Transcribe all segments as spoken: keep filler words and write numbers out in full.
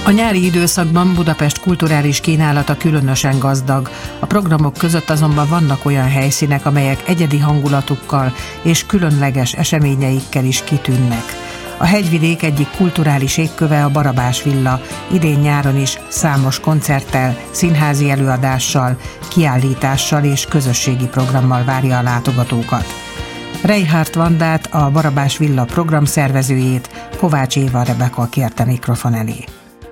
A nyári időszakban Budapest kulturális kínálata különösen gazdag. A programok között azonban vannak olyan helyszínek, amelyek egyedi hangulatukkal és különleges eseményeikkel is kitűnnek. A hegyvidék egyik kulturális égköve a Barabás Villa, idén nyáron is számos koncerttel, színházi előadással, kiállítással és közösségi programmal várja a látogatókat. Reinhardt Vandát, a Barabás Villa programszervezőjét Kovács Éva Rebeka kérte mikrofon elé.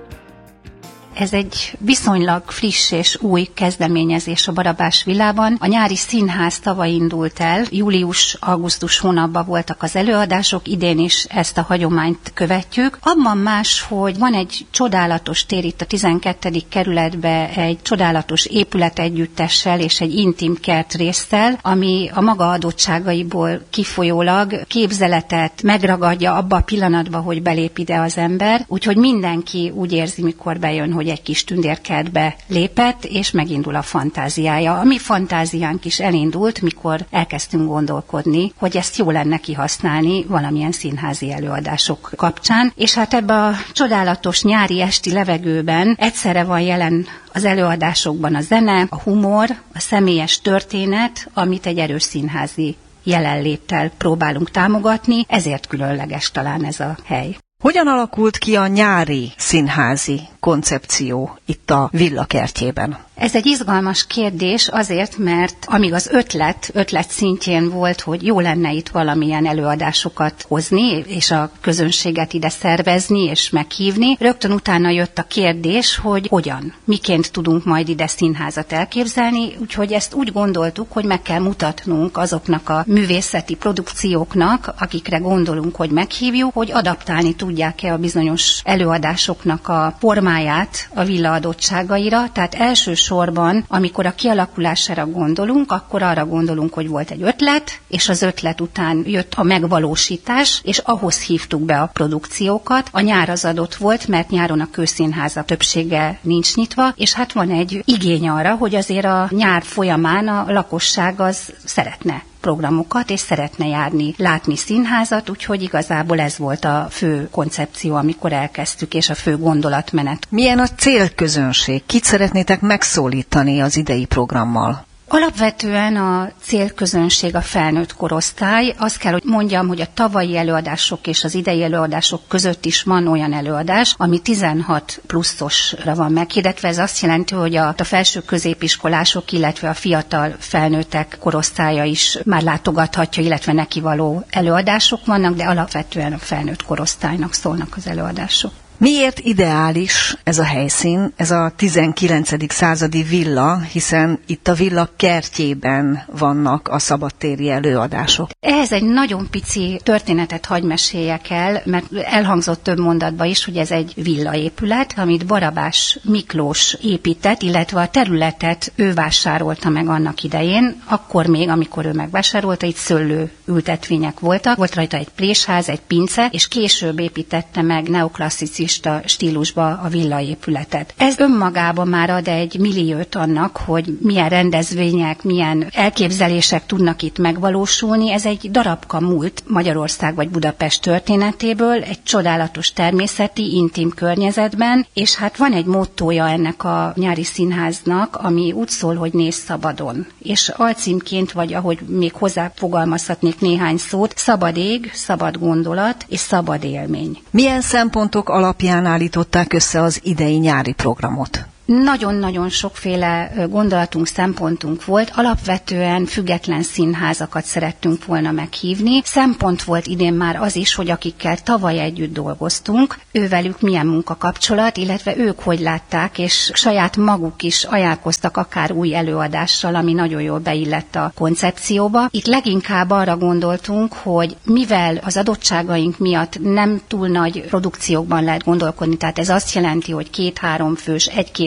Ez egy viszonylag friss és új kezdeményezés a Barabás Villában. A nyári színház tavaly indult el, július-augusztus hónapban voltak az előadások, idén is ezt a hagyományt követjük. Abban más, hogy van egy csodálatos tér itt a tizenkettedik kerületben, egy csodálatos épületegyüttessel és egy intim kertrésztel, ami a maga adottságaiból kifolyólag képzeletet megragadja abba a pillanatban, hogy belép ide az ember. Úgyhogy mindenki úgy érzi, mikor bejön, hogy egy kis tündérkertbe lépett, és megindul a fantáziája. A mi fantáziánk is elindult, mikor elkezdtünk gondolkodni, hogy ezt jó lenne kihasználni valamilyen színházi előadások kapcsán, és hát ebbe a csodálatos nyári esti levegőben egyszerre van jelen az előadásokban a zene, a humor, a személyes történet, amit egy erős színházi jelenléttel próbálunk támogatni, ezért különleges talán ez a hely. Hogyan alakult ki a nyári színházi koncepció itt a Villa kertjében? Ez egy izgalmas kérdés azért, mert amíg az ötlet, ötlet szintjén volt, hogy jó lenne itt valamilyen előadásokat hozni, és a közönséget ide szervezni és meghívni, rögtön utána jött a kérdés, hogy hogyan, miként tudunk majd ide színházat elképzelni, úgyhogy ezt úgy gondoltuk, hogy meg kell mutatnunk azoknak a művészeti produkcióknak, akikre gondolunk, hogy meghívjuk, hogy adaptálni tudják-e a bizonyos előadásoknak a formáját a Villa adottságaira, tehát elsősorban sorban, amikor a kialakulására gondolunk, akkor arra gondolunk, hogy volt egy ötlet, és az ötlet után jött a megvalósítás, és ahhoz hívtuk be a produkciókat. A nyár az adott volt, mert nyáron a kőszínháza többsége nincs nyitva, és hát van egy igény arra, hogy azért a nyár folyamán a lakosság az szeretne programokat, és szeretne járni, látni színházat, úgyhogy igazából ez volt a fő koncepció, amikor elkezdtük, és a fő gondolatmenet. Milyen a célközönség? Kit szeretnétek megszólítani az idei programmal? Alapvetően a célközönség a felnőtt korosztály. Azt kell, hogy mondjam, hogy a tavalyi előadások és az idei előadások között is van olyan előadás, ami tizenhat pluszosra van meghirdetve. Ez azt jelenti, hogy a, a felső középiskolások, illetve a fiatal felnőttek korosztálya is már látogathatja, illetve neki való előadások vannak, de alapvetően a felnőtt korosztálynak szólnak az előadások. Miért ideális ez a helyszín, ez a tizenkilencedik századi villa, hiszen itt a villa kertjében vannak a szabadtéri előadások? Ehhez egy nagyon pici történetet hagy meséljek el, mert elhangzott több mondatban is, hogy ez egy villaépület, amit Barabás Miklós épített, illetve a területet ő vásárolta meg annak idején, akkor még, amikor ő megvásárolta, itt szőlő ültetvények voltak, volt rajta egy plésház, egy pince, és később építette meg neoklasszicista stílusba a villaépületet. Ez önmagában már ad egy milliót annak, hogy milyen rendezvények, milyen elképzelések tudnak itt megvalósulni. Ez egy darabka múlt Magyarország vagy Budapest történetéből, egy csodálatos természeti, intim környezetben, és hát van egy mottója ennek a nyári színháznak, ami úgy szól, hogy nézz szabadon. És alcímként, vagy ahogy még hozzáfogalmazhatnék néhány szót, szabad ég, szabad gondolat és szabad élmény. Milyen szempontok alapján állították össze az idei nyári programot? Nagyon-nagyon sokféle gondolatunk, szempontunk volt. Alapvetően független színházakat szerettünk volna meghívni. Szempont volt idén már az is, hogy akikkel tavaly együtt dolgoztunk, ővelük milyen munkakapcsolat, illetve ők hogy látták, és saját maguk is ajánlkoztak akár új előadással, ami nagyon jól beillett a koncepcióba. Itt leginkább arra gondoltunk, hogy mivel az adottságaink miatt nem túl nagy produkciókban lehet gondolkodni, tehát ez azt jelenti, hogy két-három fős, egy-két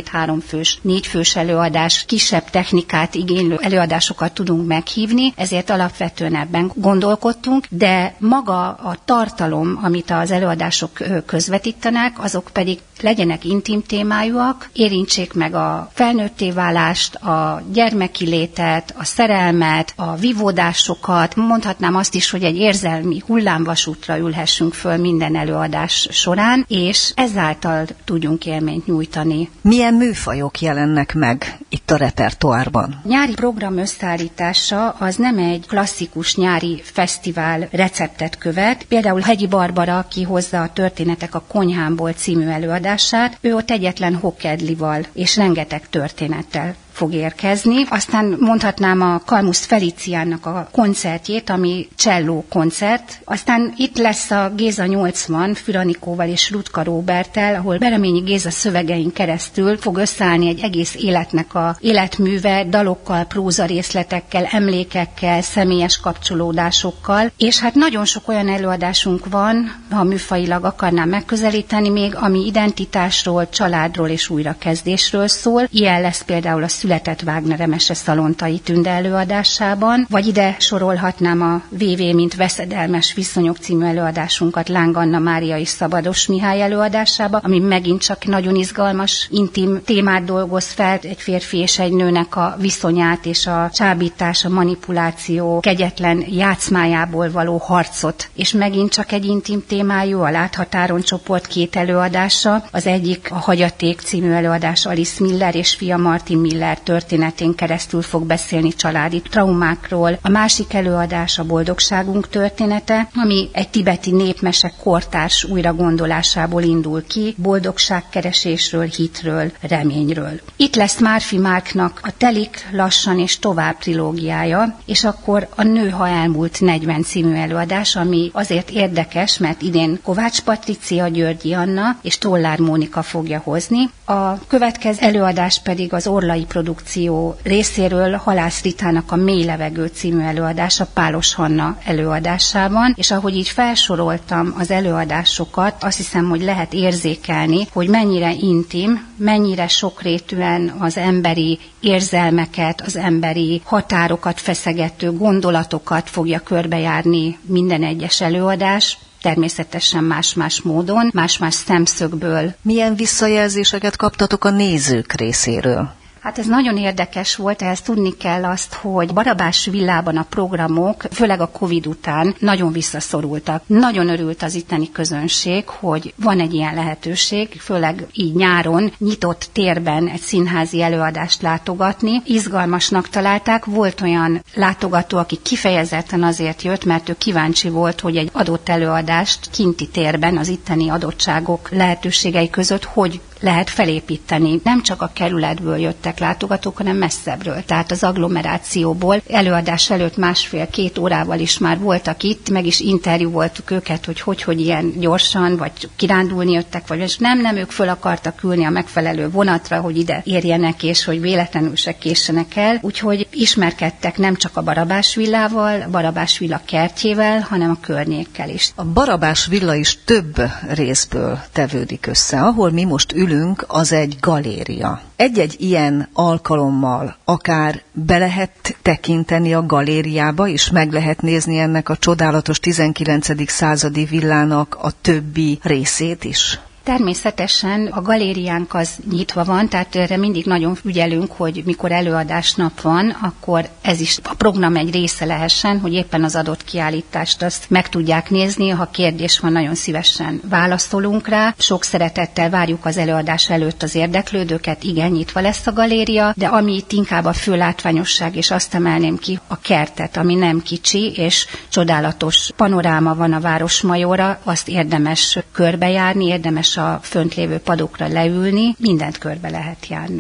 két-három fős, négy fős előadás, kisebb technikát igénylő előadásokat tudunk meghívni, ezért alapvetően ebben gondolkodtunk, de maga a tartalom, amit az előadások közvetítenek, azok pedig legyenek intim témájúak, érintsék meg a felnőtté válást, a gyermeki létet, a szerelmet, a vívódásokat. Mondhatnám azt is, hogy egy érzelmi hullámvasútra ülhessünk föl minden előadás során, és ezáltal tudjunk élményt nyújtani. Milyen műfajok jelennek meg itt a repertoárban? Nyári program összeállítása az nem egy klasszikus nyári fesztivál receptet követ. Például Hegyi Barbara, aki hozza a Történetek a konyhámból című előadását, ő ott egyetlen hokedlival és rengeteg történettel fog érkezni. Aztán mondhatnám a Kalmusz Feliciának a koncertjét, ami cselló koncert. Aztán itt lesz a Géza nyolcvan Füranikóval és Rutka Róberttel, ahol Bereményi Géza szövegein keresztül fog összeállni egy egész életnek a életműve, dalokkal, próza részletekkel, emlékekkel, személyes kapcsolódásokkal. És hát nagyon sok olyan előadásunk van, ha műfajilag akarnám megközelíteni még, ami identitásról, családról és újrakezdésről szól. Ilyen lesz például a Született Wagner Emese Szalontai Tünde előadásában, vagy ide sorolhatnám a vé vé mint veszedelmes viszonyok című előadásunkat Láng Anna Mária és Szabados Mihály előadásába, ami megint csak nagyon izgalmas, intim témát dolgoz fel, egy férfi és egy nőnek a viszonyát és a csábítás, a manipuláció kegyetlen játszmájából való harcot, és megint csak egy intim témájú, a Láthatáron csoport két előadása, az egyik a Hagyaték című előadás Alice Miller és fia Martin Miller történetén keresztül fog beszélni családi traumákról. A másik előadás a Boldogságunk története, ami egy tibeti népmese kortárs újragondolásából indul ki, boldogságkeresésről, hitről, reményről. Itt lesz Márfi Márknak a Telik lassan és tovább trilógiája, és akkor a Nő, ha elmúlt negyven című előadás, ami azért érdekes, mert idén Kovács Patricia, Györgyi Anna és Tollár Mónika fogja hozni. A következő előadás pedig az Orlai produkció részéről Halász Ritának a Mély levegő című előadása Pálos Hanna előadásában, és ahogy így felsoroltam az előadásokat, azt hiszem, hogy lehet érzékelni, hogy mennyire intim, mennyire sokrétűen az emberi érzelmeket, az emberi határokat feszegető gondolatokat fogja körbejárni minden egyes előadás, természetesen más-más módon, más-más szemszögből. Milyen visszajelzéseket kaptatok a nézők részéről? Hát ez nagyon érdekes volt, ehhez tudni kell azt, hogy Barabás villában a programok, főleg a Covid után nagyon visszaszorultak. Nagyon örült az itteni közönség, hogy van egy ilyen lehetőség, főleg így nyáron nyitott térben egy színházi előadást látogatni. Izgalmasnak találták, volt olyan látogató, aki kifejezetten azért jött, mert ő kíváncsi volt, hogy egy adott előadást kinti térben, az itteni adottságok lehetőségei között hogy lehet felépíteni. Nem csak a kerületből jöttek látogatók, hanem messzebbről. Tehát az agglomerációból előadás előtt másfél-két órával is már voltak itt, meg is interjú voltuk őket, hogy hogy, hogy ilyen gyorsan, vagy kirándulni jöttek, vagy és nem, nem, ők föl akartak ülni a megfelelő vonatra, hogy ide érjenek, és hogy véletlenül se késsenek el. Úgyhogy ismerkedtek nem csak a Barabás villával, a Barabás villa kertjével, hanem a környékkel is. A Barabás villa is több részből tevődik össze. Ahol mi most ülünk, az egy galéria. Egy-egy ilyen alkalommal akár be lehet tekinteni a galériába, és meg lehet nézni ennek a csodálatos tizenkilencedik századi villának a többi részét is. Természetesen a galériánk az nyitva van, tehát erre mindig nagyon ügyelünk, hogy mikor előadásnap van, akkor ez is a program egy része lehessen, hogy éppen az adott kiállítást azt meg tudják nézni, ha kérdés van, nagyon szívesen válaszolunk rá. Sok szeretettel várjuk az előadás előtt az érdeklődőket, igen, nyitva lesz a galéria, de ami itt inkább a fő látványosság, és azt emelném ki, a kertet, ami nem kicsi, és csodálatos panoráma van a Városmajorra, azt érdemes körbejárni, érdemes a fönt lévő padokra leülni, mindent körbe lehet járni.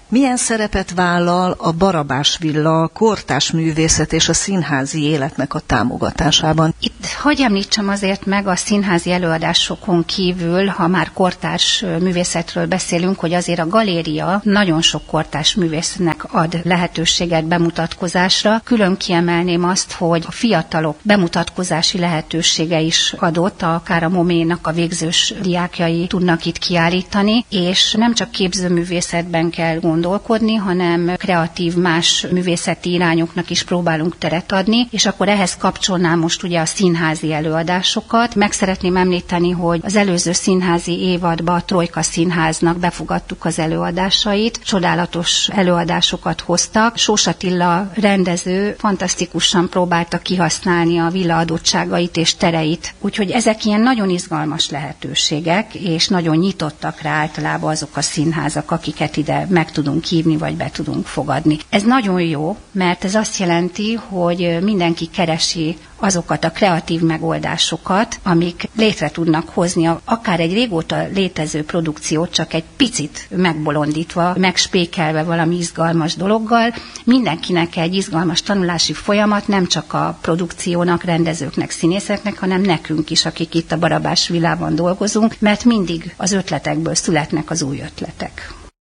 Milyen szerepet vállal a Barabás Villa kortárs művészet és a színházi életnek a támogatásában? Itt hagyj említsem azért meg a színházi előadásokon kívül, ha már kortárs művészetről beszélünk, hogy azért a galéria nagyon sok kortárs művésznek ad lehetőséget bemutatkozásra. Külön kiemelném azt, hogy a fiatalok bemutatkozási lehetősége is adott, akár a Moménak a végzős diákjai tudnak itt kiállítani, és nem csak képzőművészetben kell gondolkodni, hanem kreatív más művészeti irányoknak is próbálunk teret adni, és akkor ehhez kapcsolnám most ugye a színházi előadásokat. Meg szeretném említeni, hogy az előző színházi évadban a Trojka Színháznak befogadtuk az előadásait, csodálatos előadásokat hoztak. Sós Attila rendező fantasztikusan próbálta kihasználni a villa adottságait és tereit, úgyhogy ezek ilyen nagyon izgalmas lehetőségek, és nagyon nyitottak rá általában azok a színházak, akiket ide meg tudunk hívni, vagy be tudunk fogadni. Ez nagyon jó, mert ez azt jelenti, hogy mindenki keresi azokat a kreatív megoldásokat, amik létre tudnak hozni akár egy régóta létező produkciót, csak egy picit megbolondítva, megspékelve valami izgalmas dologgal. Mindenkinek egy izgalmas tanulási folyamat, nem csak a produkciónak, rendezőknek, színészeknek, hanem nekünk is, akik itt a Barabás Villában dolgozunk, mert mindig az ötletekből születnek az új ötletek.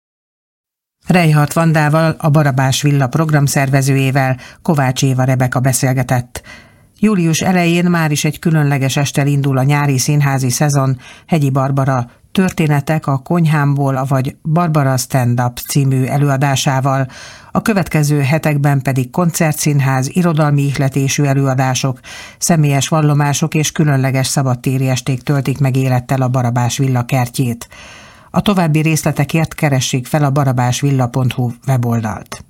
Reihart Vandával, a Barabás Villa programszervezőjével Kovács Éva Rebeka beszélgetett. Július elején már is egy különleges estel indul a nyári színházi szezon Hegyi Barbara Történetek a konyhámból, vagy Barbara Stand-up című előadásával. A következő hetekben pedig koncertszínház, irodalmi ihletésű előadások, személyes vallomások és különleges szabadtéri esték töltik meg élettel a Barabás Villa kertjét. A további részletekért keressék fel a barabásvilla pont hu weboldalt.